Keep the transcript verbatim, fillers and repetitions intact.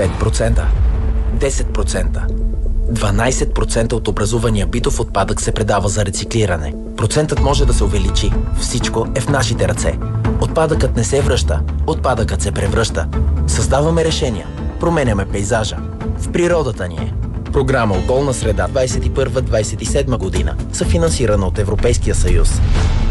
пет процента, десет процента. дванайсет процента от образувания битов отпадък се предава за рециклиране. Процентът може да се увеличи. Всичко е в нашите ръце. Отпадъкът не се връща, отпадъкът се превръща. Създаваме решения, променяме пейзажа. В природата ни е. Програма Околна среда двайсет и първа - двайсет и седма година, съфинансирана от Европейския съюз.